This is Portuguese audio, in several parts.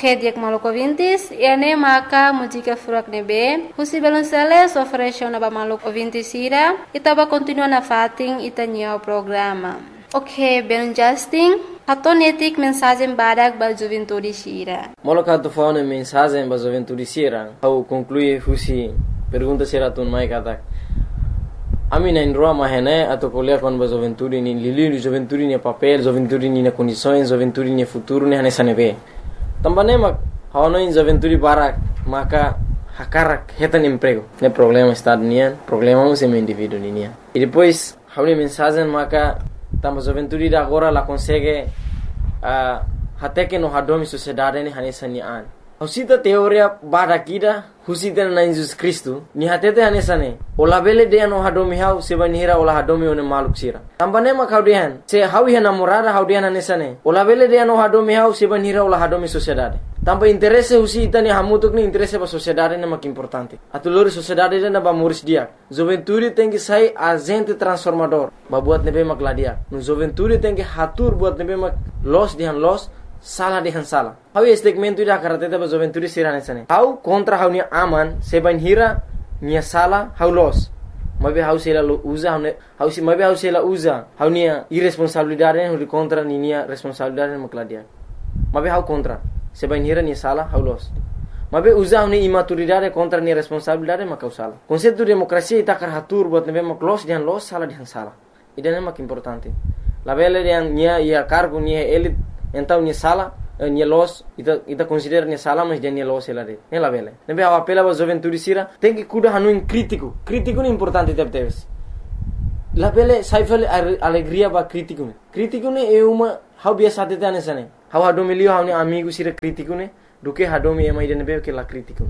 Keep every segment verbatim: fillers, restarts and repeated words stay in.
Ok, dia maluco ouvintes, e ane maka música furak nebe, husi belonceles oferece na ba maluco ouvintes ira, itaba continua na fating itanya o programa. Ok, belon Justin, hato netik mensagem badak ba juventude sira. Molo kato faune mensagem ba juventude sira, au conclui husi pergunta sira tun mai katak. Ami na indroa mahene atau kuliah kon ba juventude ni lili juventude ni papel, juventude ni na condições, juventude ni futuro ni hane sanebe. Tambane mak hawana in juventude barak maka hakarak hetan emprego. Ne problema estado nian, problema um sem indivíduo nian. E depois hauni mensagem maka tamba juventude da agora la consegue uh, até que no hadomi sociedade ni hane sanian. Husita teoria barakida husita na Jesus Cristo ni hatete hane sane. Ola bele de no hadomi hau se banhira ola hadomi one maluk sira. Tambane mak haudian se hawi hana morada haudian hane sane. Ola bele de no hadomi hau se banhira ola hadomi sociedade. Tamba interesse husita ni hamutuk ni interesse ba sociedade na mak importante. Atulori sociedade na ba moris dia. Juventude tem que sair agente transformador. Ba buat nebe mak ladia. No juventude tem que hatur buat nebe mak los dihan los salah dihan salah. Hau statement ida karateta ba juventude sirane sane. Hau kontra hau ni aman se banhira nia sala hau los. Mabe hau sela usa hau hau si mabe hau sela usa hau nia irresponsabilidade hau contra ni nia responsabilidade makladia. Mabe hau contra se banhira nia sala hau los. Mabe usa hau ni imaturidade contra nia responsabilidade makau sala. Konsepto demokrasia ita karatur buat nebe mak los dihan los sala dihan sala. Idane mak importante. La bele dihan nia ia cargo nia elit então nia sala nia los ita ita considera nia sala mas dia nia los ela de ela vele nebe a apela ba juventude sira tem que cuidar hanu in crítico crítico é importante deve ter la vele sai vele alegria ba crítico ne crítico ne é uma how biasa te tane sane how hadomi lio how ni amigo sira crítico ne do que hadomi é mais de nebe que la crítico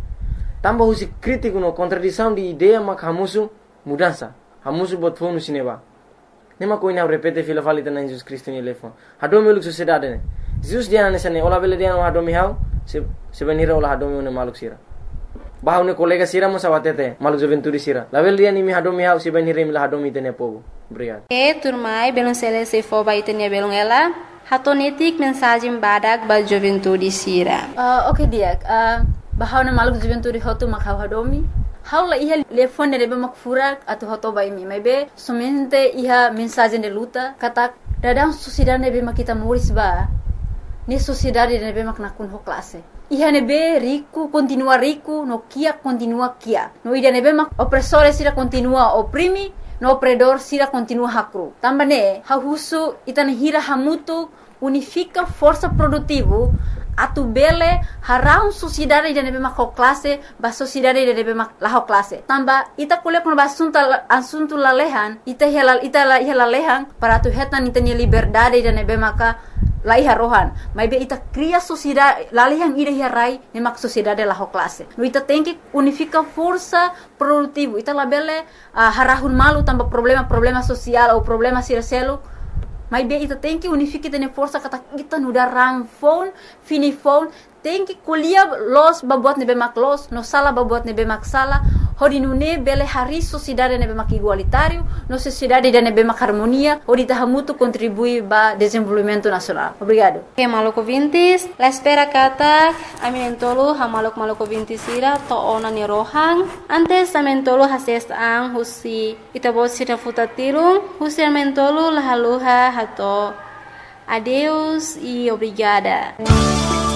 tamba husi crítico no contradição de ideia mak hamusu mudança hamusu bot fonu sineba nema ko ina repete fila falita na Jesus Cristo ni lefon hadomi luk sociedade ne Jesus dia na sane ola bele dia no hadomi hau se se venira ola hadomi ne maluk sira bahau ne kolega sira mo sawatete maluk juventude sira la bele dia ni mi hadomi hau se venira mi la hadomi tene pogo obrigado e turmai belon sele se fo ba itenia belon ela hatonetik mensagem badak ba juventude sira uh, okay dia uh, bahau ne maluk juventude hotu makau hadomi haula iha telefone de mak furak atau hoto bai mi maybe somente iha mensagem de luta kata dadang sociedade nebe mak kita muris ba ni sociedade nebe mak nakun ho classe iha nebe rico continua rico no kia continua kia no ida nebe mak opressore sira continua oprimi no opredor sira continua hakru tambane ha husu itane hira hamutu unifica força produtivo atu bele harau sociedade de nebe mak classe ba sociedade de nebe mak la classe tamba ita kuliah kono basunta asunto lalehan ita hela ita la hela lehan para tu hetan ita ni liberdade de nebe maka la iha rohan mai be ita cria sociedade lalehan ida hirai ne mak sociedade la classe no ita tem que unifica força produtivo ita la bele uh, harahun malu tamba problema problema social ou problema siraselo mas bem, ita tem que unificar tene força kata kita nuda ramfon, finifon, tem que colher los babuat nebe mak los, no sala babuat nebe mak sala, hodi nune bele hari sociedade nebe mak igualitário, no sociedade de nebe mak harmonia, hodi tahamutu contribui ba desenvolvimento nacional. Obrigado. Ok, maluco vintis, la espera kata, aminentolo ha maluk maluco vintis ira to ona ni rohang, antes amentolo hases ang husi itabot sira futatirung, husi amentolo lahaluha hato. Adeus e obrigada.